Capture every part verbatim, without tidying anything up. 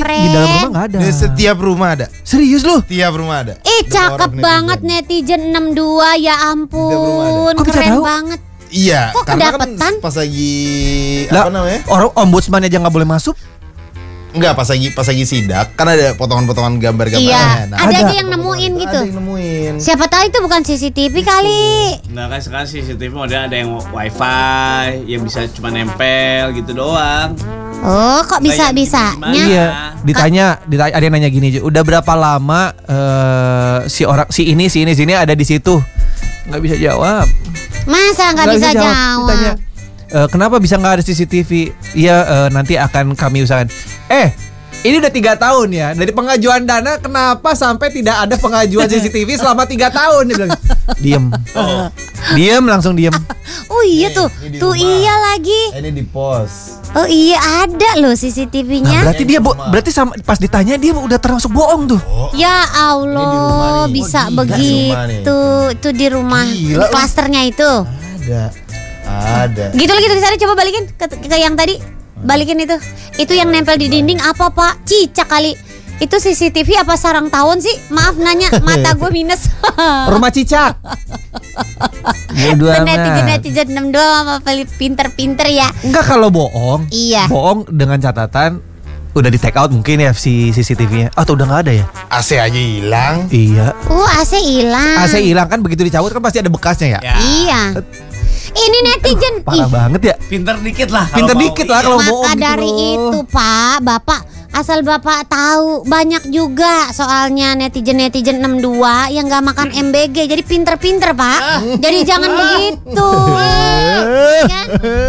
keren. Di dalam rumah nggak ada. Di setiap rumah ada. Serius lu? Tiap rumah ada. Eh cakep banget netizen enam dua, ya ampun. Kok bisa Keren tahu? banget. Iya, Kok karena kedapetan? kan pas lagi Lah, apa namanya? Orang ombudsman aja nggak boleh masuk. Enggak, pas lagi pas lagi sidak kan ada potongan-potongan Iya, gambar-gambarnya. ada ada. aja yang nemuin gitu. Ada yang nemuin. Siapa tahu itu bukan C C T V kali. Nah kan sekarang C C T V model ada yang wifi yang bisa cuma nempel gitu doang. Oh, kok bisa-bisanya? Iya, ditanya, ditanya, ada yang nanya gini, udah berapa lama uh, si orang si ini si ini si ini ada di situ? Nggak bisa jawab. Masa nggak bisa jawab? Ditanya, e, kenapa bisa nggak ada C C T V? Iya, e, nanti akan kami usahakan. Eh, ini udah tiga tahun ya dari pengajuan dana. Kenapa sampai tidak ada pengajuan C C T V selama tiga tahun? Dia bilang, diem, oh. diem langsung diem. Oh iya Nih, tuh, ini di tuh rumah. iya lagi. Ini di pos. Oh iya ada loh C C T Nah, V-nya. berarti dia, bo- berarti sama, pas ditanya dia udah termasuk bohong tuh. Oh. Ya Allah, nih. bisa Oh, gila. begitu. Itu di rumah Gila, klasternya itu. Ada. Ada. Gitu lagi tulisannya, coba balikin ke, ke yang tadi. Balikin itu. Itu yang nempel di dinding apa, Pak? Cicak kali. Itu C C T V apa sarang tawon sih? Maaf nanya, mata gue minus. Rumah cicak. Bodoh amat. Netizen-netizen enam dua apa pinter-pinter ya. Enggak, kalau bohong. Iya. Bohong dengan catatan udah di take out mungkin ya si C C T V-nya. Atau udah nggak ada ya? A C aja hilang. Iya. Uh, A C hilang. A C hilang kan, begitu dicabut kan pasti ada bekasnya ya. Ya. Iya. Ini netizen Parah ih, banget ya. Pinter dikit lah. Pinter kalau dikit mau. lah kalau maka bohong gitu dari loh. itu Pak, Bapak asal Bapak tahu banyak juga soalnya netizen-netizen enam dua yang gak makan M B G. Jadi pinter-pinter Pak. Jadi jangan begitu. Kan?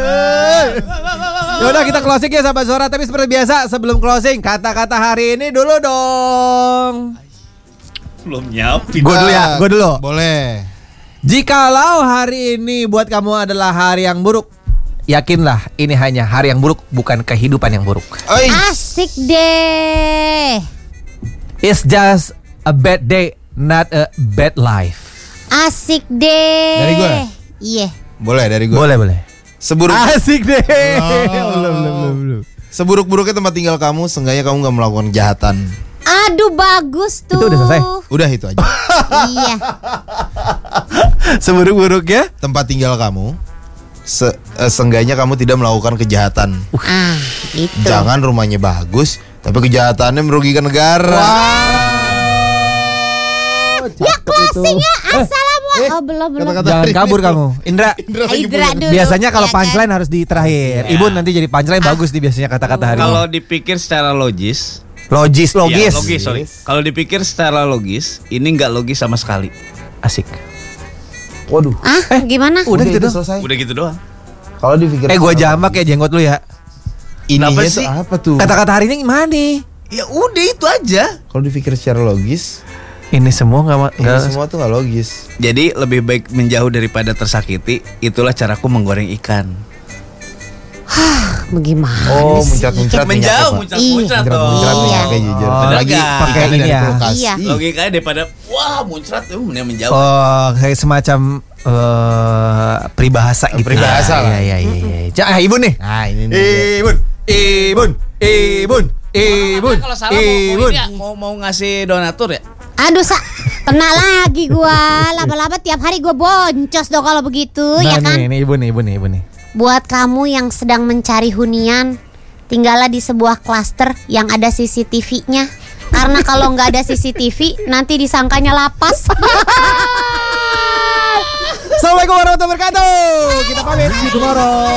Yaudah kita closing ya sahabat Suara. Tapi seperti biasa sebelum closing, kata-kata hari ini dulu dong. Belum nyiapin. Gue dulu ya, gue dulu. Boleh. Jikalau hari ini buat kamu adalah hari yang buruk, yakinlah ini hanya hari yang buruk, bukan kehidupan yang buruk. Oi. Asik deh. It's just a bad day, not a bad life. Asik deh. Dari gue? Iya. Boleh dari gue. Boleh, boleh. Seburuk Asik deh. Oh. Belum, belum, belum, belum. Seburuk-buruknya tempat tinggal kamu, seenggaknya kamu gak melakukan kejahatan. Aduh bagus tuh. Itu udah selesai? Udah itu aja. Iya. Seburuk-buruknya Tempat tinggal kamu, se eh, seenggaknya kamu tidak melakukan kejahatan. Ah, itu. Jangan rumahnya bagus, tapi kejahatannya merugikan negara. Ya closingnya assalamualaikum. Oh belum belum. Kata-kata jangan hari kabur ini. kamu, Indra. Indra lagi Indra punya- dulu. Biasanya kalau ya kan? punchline harus di terakhir. Iya. Ibu nanti jadi punchline bagus nih biasanya kata-kata hari ini. Kalau dipikir secara logis, Logis, logis. ya, logis, sorry. Kalau dipikir secara logis, ini nggak logis sama sekali. Asik. Waduh. Ah, gimana? Udah gitu itu dong. selesai. Udah gitu doang. Kalau dipikir Eh gua jamak ya jenggot lu ya. ininya Kenapa tuh sih? apa tuh? Kata-kata hari ini gimana nih? Ya udah itu aja. Kalau dipikir secara logis, Ini semua nggak ini nggak semua tuh nggak logis. Jadi lebih baik menjauh daripada tersakiti. Itulah caraku menggoreng ikan. Bagaimana Oh, sih? muncrat-muncrat Menjauh, minyak, Pak. muncrat-muncrat Iya. dong. Muncrat Iya. minyaknya jujur. Oh, Lagi nggak? pakai Ini dari ya. kulkas. Iya. Ih. Logikanya daripada wah muncrat tuh mending menjauh. Oh, kayak semacam eh peribahasa gitu. Peribahasa ya. lah. Iya, iya, iya. Ja, ah, Ibu nih. Nah, ini nih. Ibun, Ibun, Ibun, Ibun, Kalau salah mau, mau, Ibun. ini ya, mau mau ngasih donatur ya. Aduh, sa kena lagi gua. Laba-laba tiap hari gua boncos dong kalau begitu, ya Nah, kan? nih, nih, Ibu nih, Ibu nih, Ibu nih. Buat kamu yang sedang mencari hunian, tinggallah di sebuah klaster yang ada C C T V-nya. Karena kalau nggak ada C C T V, nanti disangkanya lapas. Assalamualaikum warahmatullahi wabarakatuh. Kita pamit, see you tomorrow.